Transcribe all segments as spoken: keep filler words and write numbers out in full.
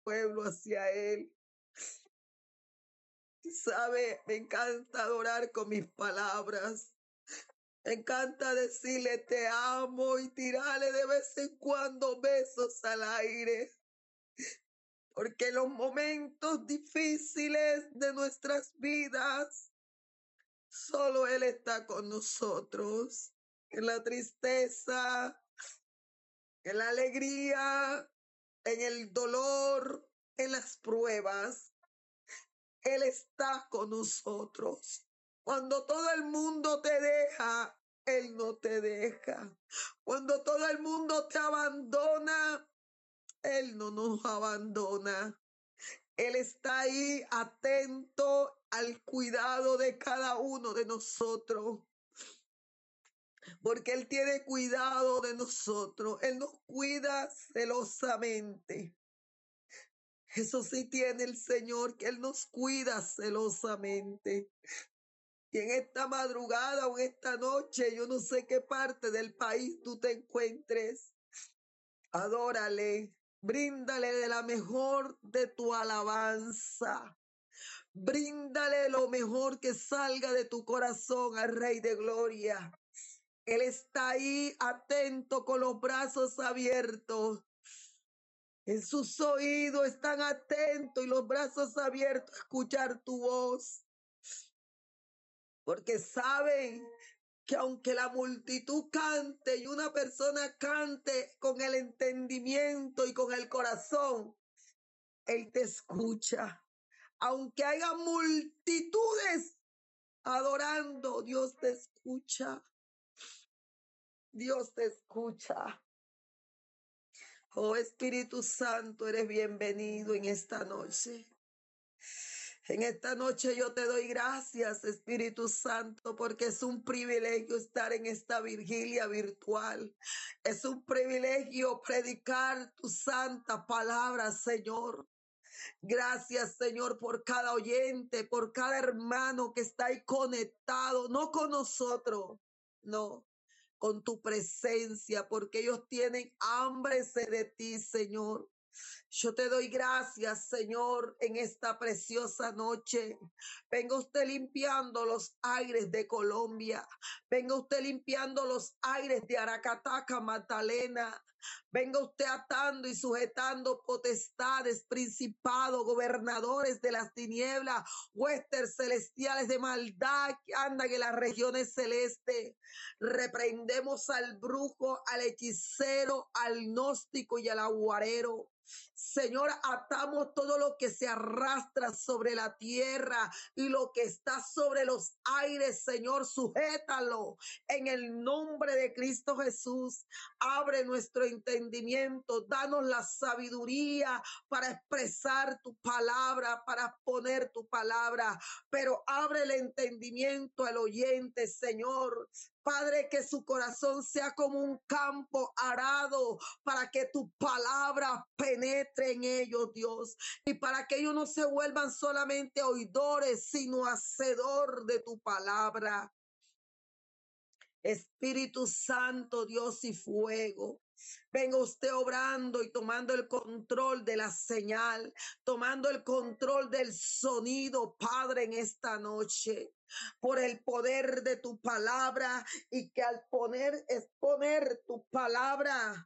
pueblo hacia Él. Sabe, me encanta adorar con mis palabras. Me encanta decirle te amo y tirarle de vez en cuando besos al aire. Porque en los momentos difíciles de nuestras vidas, solo Él está con nosotros. En la tristeza, en la alegría, en el dolor, en las pruebas, Él está con nosotros. Cuando todo el mundo te deja, Él no te deja. Cuando todo el mundo te abandona, Él no nos abandona. Él está ahí atento al cuidado de cada uno de nosotros. Porque Él tiene cuidado de nosotros. Él nos cuida celosamente. Eso sí tiene el Señor, que Él nos cuida celosamente. Y en esta madrugada o en esta noche, yo no sé qué parte del país tú te encuentres, adórale, bríndale de la mejor de tu alabanza. Bríndale lo mejor que salga de tu corazón al Rey de Gloria. Él está ahí atento con los brazos abiertos. En sus oídos están atentos y los brazos abiertos a escuchar tu voz. Porque saben que aunque la multitud cante y una persona cante con el entendimiento y con el corazón, Él te escucha. Aunque haya multitudes adorando, Dios te escucha. Dios te escucha. Oh Espíritu Santo, eres bienvenido en esta noche. En esta noche yo te doy gracias, Espíritu Santo, porque es un privilegio estar en esta vigilia virtual. Es un privilegio predicar tu santa palabra, Señor. Gracias, Señor, por cada oyente, por cada hermano que está ahí conectado, no con nosotros, no, con tu presencia, porque ellos tienen hambre de ti, Señor. Yo te doy gracias, Señor, en esta preciosa noche. Venga usted limpiando los aires de Colombia. Venga usted limpiando los aires de Aracataca, Magdalena. Venga usted atando y sujetando potestades, principados, gobernadores de las tinieblas, huestes celestiales de maldad que andan en las regiones celestes. Reprendemos al brujo, al hechicero, al gnóstico y al aguarero. Señor, atamos todo lo que se arrastra sobre la tierra y lo que está sobre los aires, Señor, sujétalo en el nombre de Cristo Jesús. Abre nuestro entendimiento, danos la sabiduría para expresar tu palabra, para poner tu palabra, pero abre el entendimiento al oyente, Señor. Padre, que su corazón sea como un campo arado para que tu palabra penetre en ellos, Dios, y para que ellos no se vuelvan solamente oidores, sino hacedor de tu palabra. Espíritu Santo, Dios y fuego. Venga usted obrando y tomando el control de la señal, tomando el control del sonido, Padre, en esta noche, por el poder de tu palabra, y que al poner, exponer tu palabra,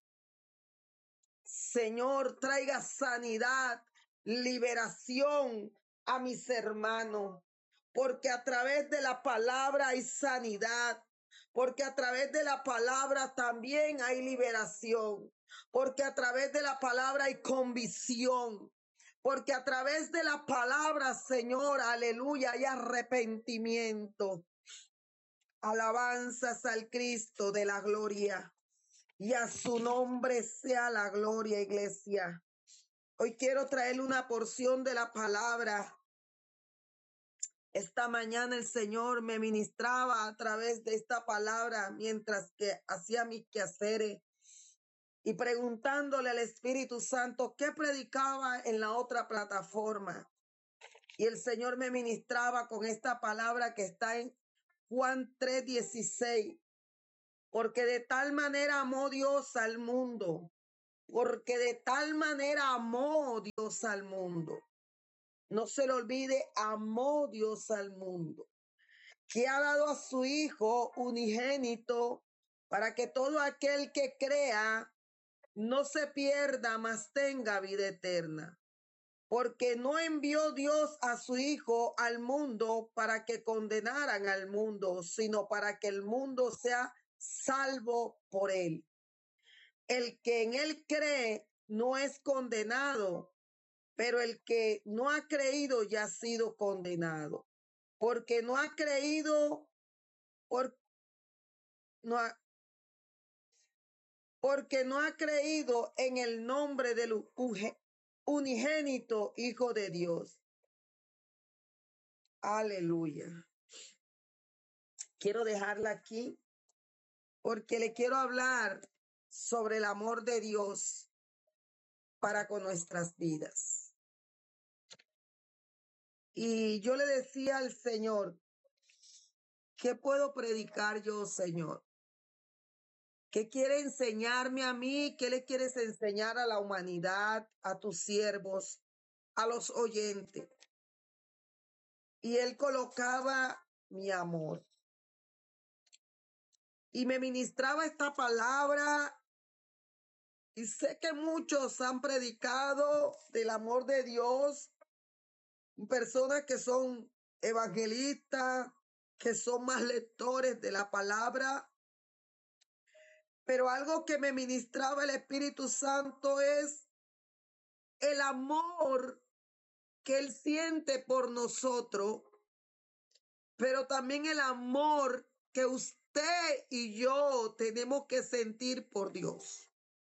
Señor, traiga sanidad, liberación a mis hermanos, porque a través de la palabra hay sanidad. Porque a través de la palabra también hay liberación. Porque a través de la palabra hay convicción. Porque a través de la palabra, Señor, aleluya, hay arrepentimiento. Alabanzas al Cristo de la gloria. Y a su nombre sea la gloria, iglesia. Hoy quiero traerle una porción de la palabra. Esta mañana el Señor me ministraba a través de esta palabra mientras que hacía mis quehaceres y preguntándole al Espíritu Santo qué predicaba en la otra plataforma. Y el Señor me ministraba con esta palabra que está en Juan tres dieciséis. Porque de tal manera amó Dios al mundo Porque de tal manera amó Dios al mundo. No se le olvide, amó Dios al mundo, que ha dado a su Hijo unigénito para que todo aquel que crea no se pierda, mas tenga vida eterna. Porque no envió Dios a su Hijo al mundo para que condenaran al mundo, sino para que el mundo sea salvo por él. El que en él cree no es condenado, pero el que no ha creído ya ha sido condenado, porque no ha creído, por, no ha, porque no ha creído en el nombre del unigénito Hijo de Dios. Aleluya. Quiero dejarla aquí porque le quiero hablar sobre el amor de Dios para con nuestras vidas. Y yo le decía al Señor, ¿qué puedo predicar yo, Señor? ¿Qué quiere enseñarme a mí? ¿Qué le quieres enseñar a la humanidad, a tus siervos, a los oyentes? Y él colocaba mi amor. Y me ministraba esta palabra. Y sé que muchos han predicado del amor de Dios, personas que son evangelistas, que son más lectores de la palabra. Pero algo que me ministraba el Espíritu Santo es el amor que Él siente por nosotros, pero también el amor que usted y yo tenemos que sentir por Dios.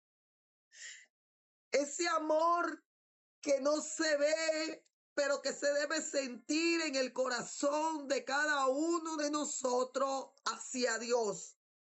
Ese amor que no se ve, pero que se debe sentir en el corazón de cada uno de nosotros hacia Dios.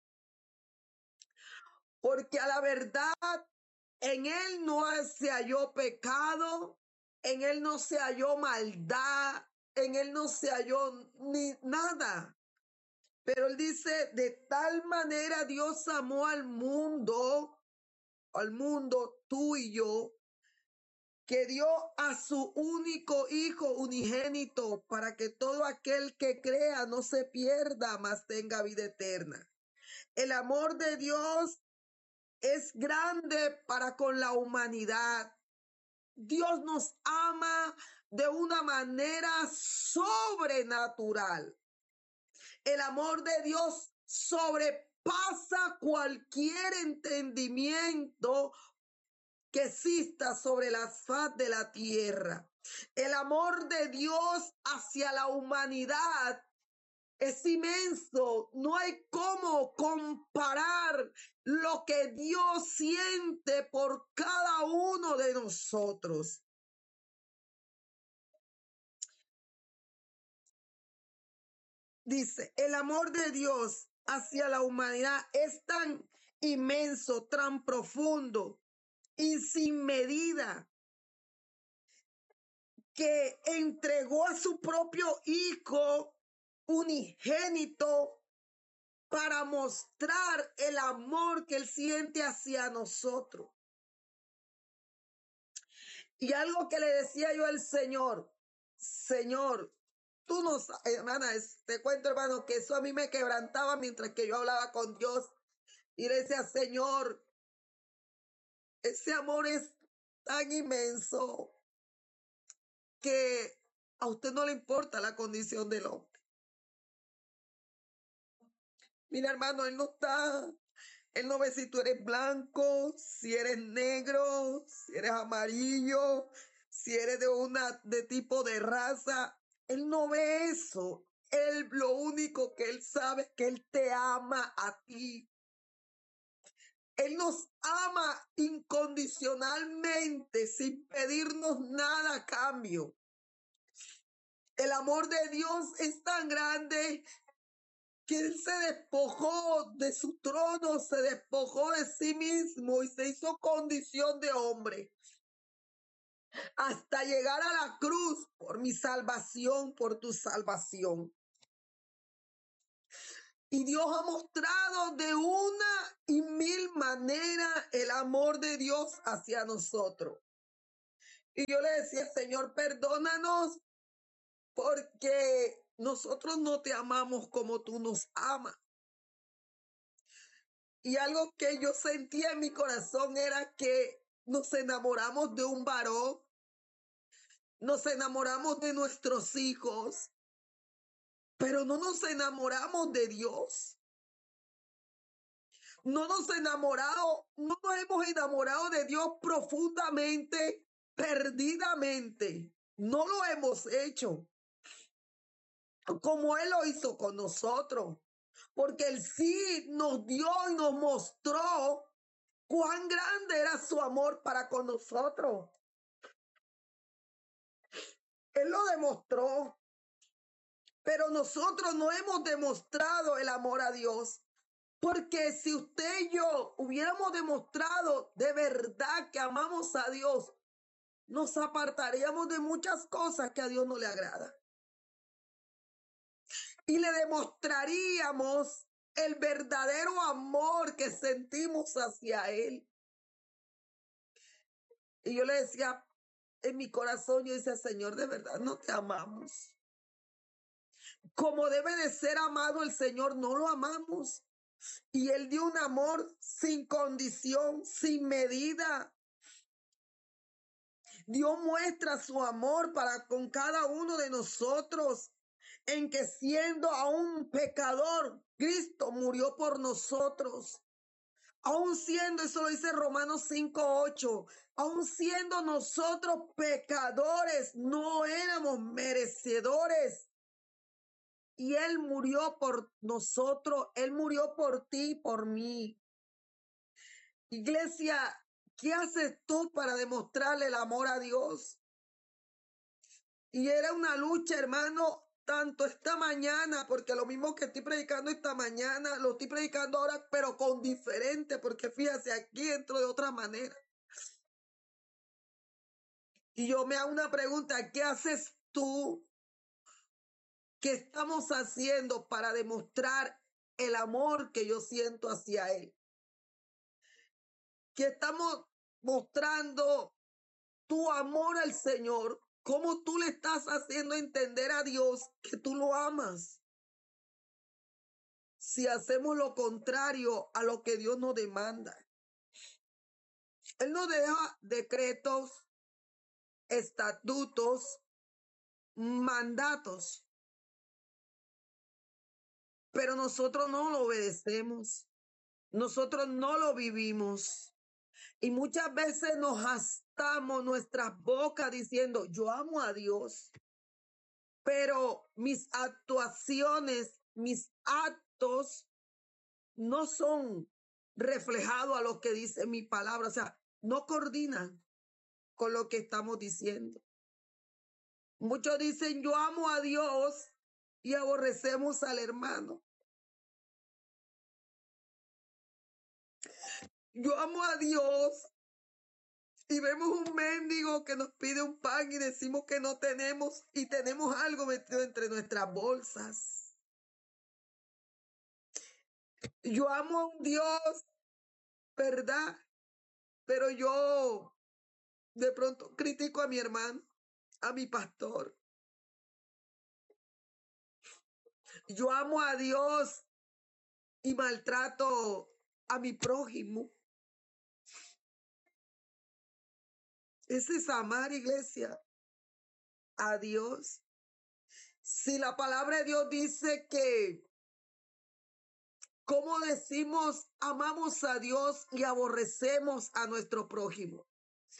Porque a la verdad, en Él no se halló pecado, en Él no se halló maldad, en Él no se halló ni nada. Pero Él dice, de tal manera Dios amó al mundo, al mundo, tú y yo, que dio a su único Hijo unigénito para que todo aquel que crea no se pierda, mas tenga vida eterna. El amor de Dios es grande para con la humanidad. Dios nos ama de una manera sobrenatural. El amor de Dios sobrepasa cualquier entendimiento que exista sobre la faz de la tierra. El amor de Dios hacia la humanidad es inmenso. No hay cómo comparar lo que Dios siente por cada uno de nosotros. Dice, el amor de Dios hacia la humanidad es tan inmenso, tan profundo y sin medida, que entregó a su propio Hijo unigénito para mostrar el amor que Él siente hacia nosotros. Y algo que le decía yo al Señor, Señor, tú no sabes, hermana, te cuento, hermano, que eso a mí me quebrantaba mientras que yo hablaba con Dios. Y le decía, Señor, ese amor es tan inmenso que a usted no le importa la condición del hombre. Mira, hermano, Él no está, Él no ve si tú eres blanco, si eres negro, si eres amarillo, si eres de una de tipo de raza. Él no ve eso. Él, lo único que Él sabe es que Él te ama a ti. Él nos ama incondicionalmente, sin pedirnos nada a cambio. El amor de Dios es tan grande que Él se despojó de su trono, se despojó de sí mismo y se hizo condición de hombre hasta llegar a la cruz por mi salvación, por tu salvación. Y Dios ha mostrado de una y mil maneras el amor de Dios hacia nosotros. Y yo le decía, Señor, perdónanos porque nosotros no te amamos como tú nos amas. Y algo que yo sentía en mi corazón era que nos enamoramos de un varón, nos enamoramos de nuestros hijos, pero no nos enamoramos de Dios. No nos enamorado, no nos hemos enamorado de Dios profundamente, perdidamente. No lo hemos hecho como Él lo hizo con nosotros, porque Él sí nos dio y nos mostró cuán grande era su amor para con nosotros. Él lo demostró, pero nosotros no hemos demostrado el amor a Dios. Porque si usted y yo hubiéramos demostrado de verdad que amamos a Dios, nos apartaríamos de muchas cosas que a Dios no le agrada. Y le demostraríamos el verdadero amor que sentimos hacia Él. Y yo le decía, en mi corazón, yo decía, Señor, de verdad no te amamos. Como debe de ser amado el Señor, no lo amamos. Y Él dio un amor sin condición, sin medida. Dios muestra su amor para con cada uno de nosotros, en que siendo aún pecador, Cristo murió por nosotros. Aún siendo, eso lo dice Romanos cinco ocho, aún siendo nosotros pecadores, no éramos merecedores. Y Él murió por nosotros, Él murió por ti, por mí. Iglesia, ¿qué haces tú para demostrarle el amor a Dios? Y era una lucha, hermano, tanto esta mañana, porque lo mismo que estoy predicando esta mañana, lo estoy predicando ahora, pero con diferente, porque fíjate, aquí entro de otra manera. Y yo me hago una pregunta, ¿qué haces tú? ¿Qué estamos haciendo para demostrar el amor que yo siento hacia Él? ¿Qué estamos mostrando tu amor al Señor? ¿Cómo tú le estás haciendo entender a Dios que tú lo amas? Si hacemos lo contrario a lo que Dios nos demanda. Él nos deja decretos, estatutos, mandatos, pero nosotros no lo obedecemos. Nosotros no lo vivimos. Y muchas veces nos gastamos nuestras bocas diciendo, yo amo a Dios, pero mis actuaciones, mis actos no son reflejados a lo que dice mi palabra. O sea, no coordinan con lo que estamos diciendo. Muchos dicen, yo amo a Dios y aborrecemos al hermano. Yo amo a Dios y vemos un mendigo que nos pide un pan y decimos que no tenemos y tenemos algo metido entre nuestras bolsas. Yo amo a un Dios, ¿verdad? Pero yo de pronto critico a mi hermano, a mi pastor. Yo amo a Dios y maltrato a mi prójimo. Ese es amar, iglesia, a Dios. Si la palabra de Dios dice que, ¿cómo decimos amamos a Dios y aborrecemos a nuestro prójimo?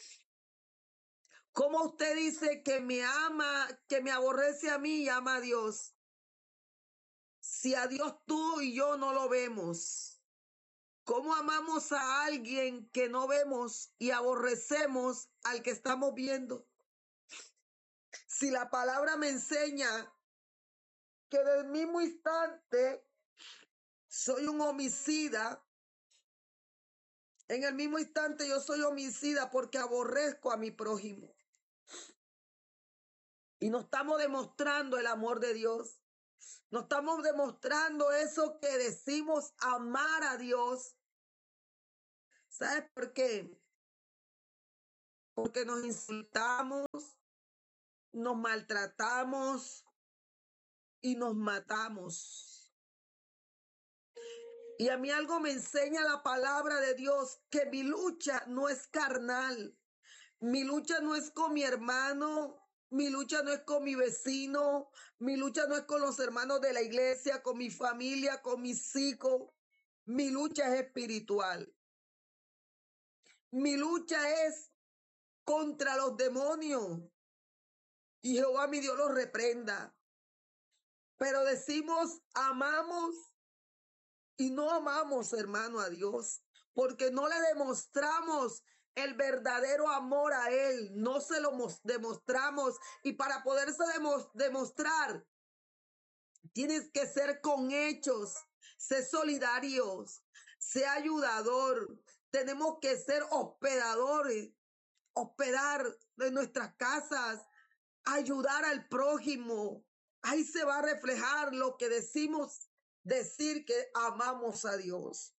¿Cómo usted dice que me ama, que me aborrece a mí y ama a Dios? Si a Dios tú y yo no lo vemos. ¿Cómo amamos a alguien que no vemos y aborrecemos al que estamos viendo? Si la palabra me enseña que del mismo instante soy un homicida, en el mismo instante yo soy homicida porque aborrezco a mi prójimo. Y no estamos demostrando el amor de Dios. No estamos demostrando eso que decimos amar a Dios. ¿Sabes por qué? Porque nos insultamos, nos maltratamos y nos matamos. Y a mí algo me enseña la palabra de Dios, que mi lucha no es carnal. Mi lucha no es con mi hermano, mi lucha no es con mi vecino, mi lucha no es con los hermanos de la iglesia, con mi familia, con mis hijos. Mi lucha es espiritual. Mi lucha es contra los demonios. Y Jehová mi Dios los reprenda. Pero decimos, amamos y no amamos, hermano, a Dios, porque no le demostramos el verdadero amor a Él. No se lo demostramos. Y para poderse demo demostrar, tienes que ser con hechos, ser solidarios, ser ayudador. Tenemos que ser hospedadores, hospedar de nuestras casas, ayudar al prójimo. Ahí se va a reflejar lo que decimos, decir que amamos a Dios.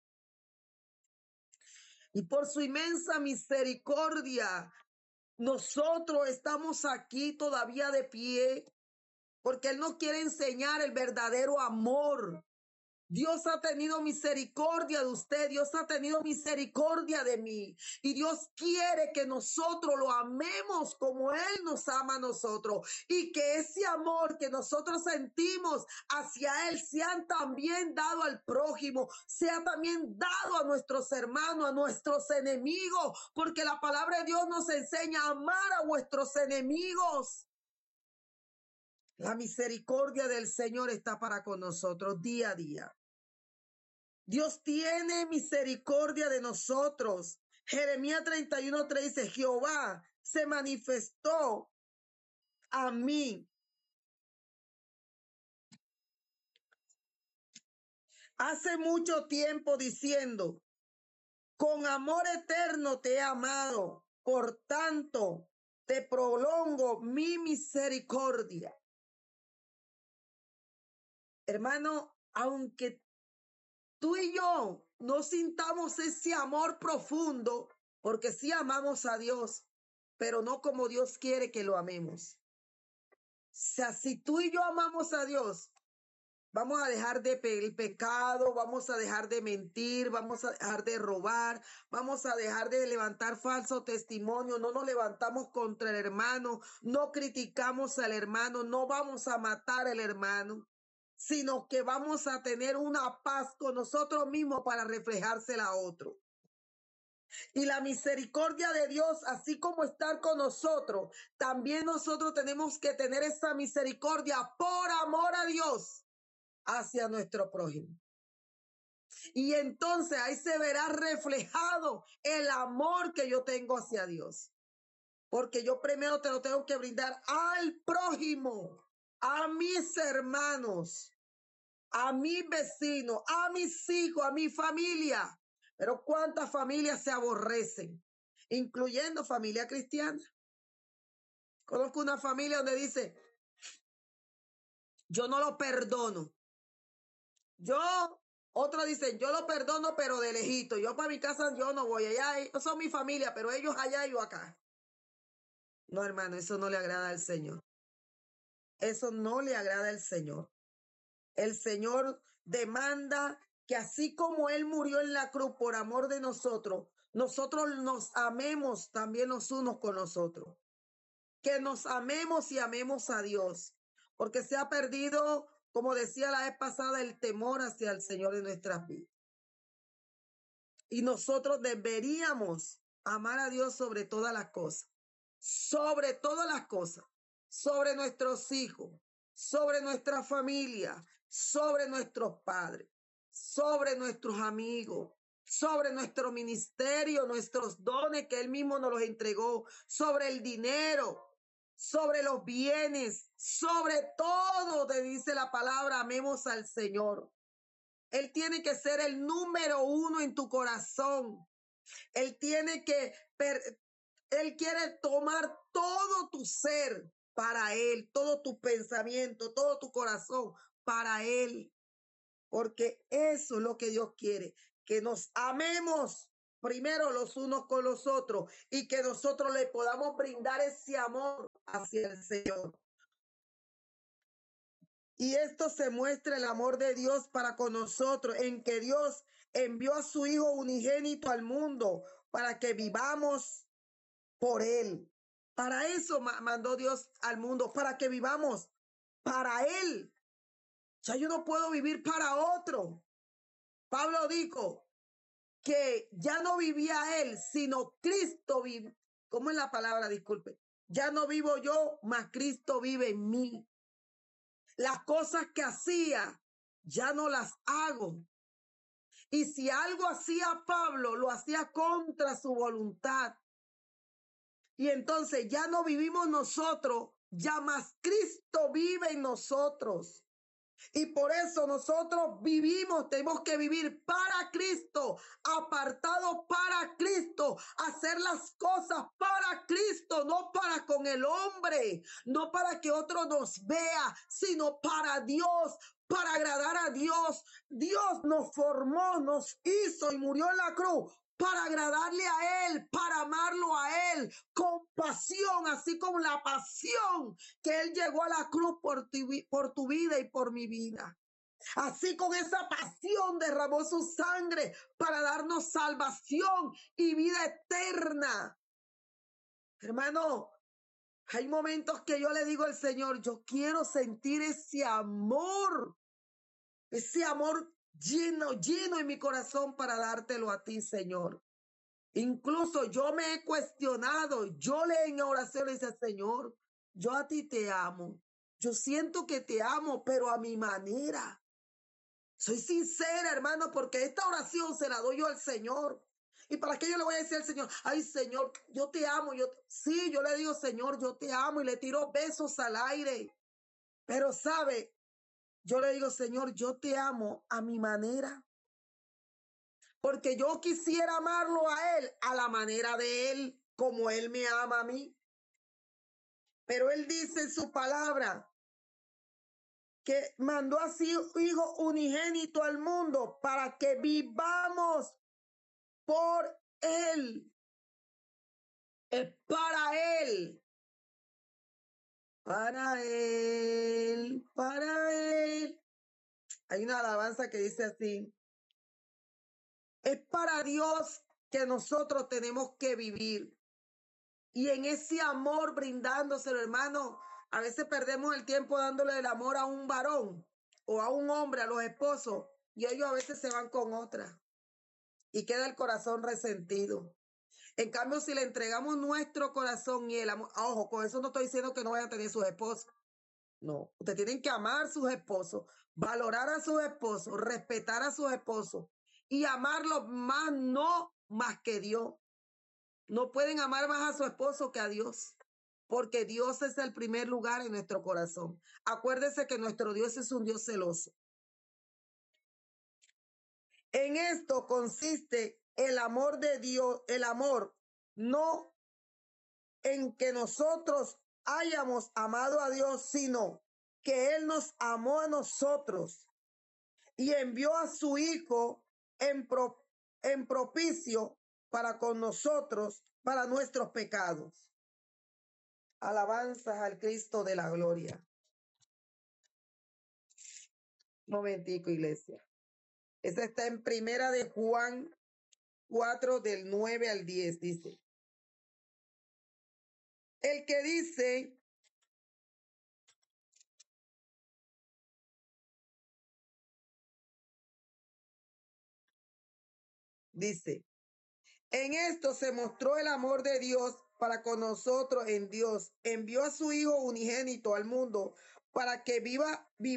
Y por su inmensa misericordia, nosotros estamos aquí todavía de pie, porque Él nos quiere enseñar el verdadero amor. Dios ha tenido misericordia de usted, Dios ha tenido misericordia de mí, y Dios quiere que nosotros lo amemos como Él nos ama a nosotros, y que ese amor que nosotros sentimos hacia Él sea también dado al prójimo, sea también dado a nuestros hermanos, a nuestros enemigos, porque la palabra de Dios nos enseña a amar a vuestros enemigos. La misericordia del Señor está para con nosotros día a día. Dios tiene misericordia de nosotros. Jeremías treinta y uno tres dice, Jehová se manifestó a mí hace mucho tiempo diciendo, con amor eterno te he amado, por tanto te prolongo mi misericordia. Hermano, aunque tú y yo no sintamos ese amor profundo, porque sí amamos a Dios, pero no como Dios quiere que lo amemos. O sea, si tú y yo amamos a Dios, vamos a dejar de pe el pecado, vamos a dejar de mentir, vamos a dejar de robar, vamos a dejar de levantar falso testimonio, no nos levantamos contra el hermano, no criticamos al hermano, no vamos a matar al hermano, sino que vamos a tener una paz con nosotros mismos para reflejársela a otro. Y la misericordia de Dios, así como estar con nosotros, también nosotros tenemos que tener esa misericordia por amor a Dios hacia nuestro prójimo. Y entonces ahí se verá reflejado el amor que yo tengo hacia Dios. Porque yo primero te lo tengo que brindar al prójimo, a mis hermanos, a mis vecinos, a mis hijos, a mi familia. Pero ¿cuántas familias se aborrecen? Incluyendo familia cristiana. Conozco una familia donde dice, yo no lo perdono. Yo, otros dicen, yo lo perdono, pero de lejito. Yo para mi casa, yo no voy allá. Ellos son mi familia, pero ellos allá y yo acá. No, hermano, eso no le agrada al Señor. Eso no le agrada al Señor. El Señor demanda que así como Él murió en la cruz por amor de nosotros, nosotros nos amemos también los unos con los otros. Que nos amemos y amemos a Dios. Porque se ha perdido, como decía la vez pasada, el temor hacia el Señor en nuestras vidas. Y nosotros deberíamos amar a Dios sobre todas las cosas. Sobre todas las cosas. Sobre nuestros hijos. Sobre nuestra familia. Sobre nuestros padres. Sobre nuestros amigos. Sobre nuestro ministerio, nuestros dones que Él mismo nos los entregó. Sobre el dinero. Sobre los bienes. Sobre todo, te dice la palabra, amemos al Señor. Él tiene que ser el número uno en tu corazón. Él tiene que, Él quiere tomar todo tu ser para Él, todo tu pensamiento, todo tu corazón para Él, porque eso es lo que Dios quiere, que nos amemos primero los unos con los otros y que nosotros le podamos brindar ese amor hacia el Señor. Y esto se muestra el amor de Dios para con nosotros, en que Dios envió a su Hijo unigénito al mundo para que vivamos por Él. Para eso mandó Dios al mundo, para que vivamos para Él. O sea, yo no puedo vivir para otro. Pablo dijo que ya no vivía Él, sino Cristo vive. ¿Cómo es la palabra? Disculpe. Ya no vivo yo, mas Cristo vive en mí. Las cosas que hacía, ya no las hago. Y si algo hacía Pablo, lo hacía contra su voluntad. Y entonces ya no vivimos nosotros, ya más Cristo vive en nosotros. Y por eso nosotros vivimos, tenemos que vivir para Cristo, apartados para Cristo, hacer las cosas para Cristo, no para con el hombre, no para que otro nos vea, sino para Dios, para agradar a Dios. Dios nos formó, nos hizo y murió en la cruz para agradarle a Él, para amarlo a Él, con pasión, así como la pasión que Él llegó a la cruz por tu, por tu vida y por mi vida. Así con esa pasión derramó su sangre para darnos salvación y vida eterna. Hermano, hay momentos que yo le digo al Señor, yo quiero sentir ese amor, ese amor lleno, lleno en mi corazón para dártelo a ti, Señor. Incluso yo me he cuestionado, yo le en oración le dice, Señor, yo a ti te amo. Yo siento que te amo, pero a mi manera. Soy sincera, hermano, porque esta oración se la doy yo al Señor. ¿Y para qué yo le voy a decir al Señor? Ay, Señor, yo te amo. Yo te... Sí, yo le digo, Señor, yo te amo y le tiro besos al aire. Pero, ¿sabe? Yo le digo, Señor, yo te amo a mi manera. Porque yo quisiera amarlo a Él a la manera de Él, como Él me ama a mí. Pero Él dice en su palabra que mandó a su Hijo unigénito al mundo para que vivamos por Él. Es para Él. Para Él, para Él. Hay una alabanza que dice así. Es para Dios que nosotros tenemos que vivir. Y en ese amor brindándoselo, hermano, a veces perdemos el tiempo dándole el amor a un varón o a un hombre, a los esposos, y ellos a veces se van con otra y queda el corazón resentido. En cambio, si le entregamos nuestro corazón y el amor, ojo, con eso no estoy diciendo que no vayan a tener sus esposos. No, ustedes tienen que amar a sus esposos, valorar a sus esposos, respetar a sus esposos y amarlos más, no más que Dios. No pueden amar más a su esposo que a Dios, porque Dios es el primer lugar en nuestro corazón. Acuérdese que nuestro Dios es un Dios celoso. En esto consiste el amor de Dios, el amor, no en que nosotros hayamos amado a Dios, sino que Él nos amó a nosotros y envió a su Hijo en, pro, en propicio para con nosotros, para nuestros pecados. Alabanzas al Cristo de la gloria. Momentico, iglesia. Esa está en primera de Juan cuatro, del nueve al diez, dice. El que dice, dice, en esto se mostró el amor de Dios para con nosotros en Dios. Envió a su Hijo unigénito al mundo para que viva, viva